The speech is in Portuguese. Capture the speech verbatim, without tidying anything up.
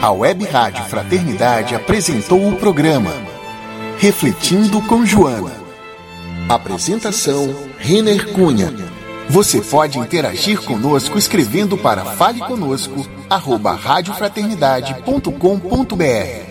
A Web Rádio Fraternidade apresentou o programa Refletindo com Joana. Apresentação, Renner Cunha. Você pode interagir conosco escrevendo para faleconosco arroba radiofraternidade ponto com ponto br.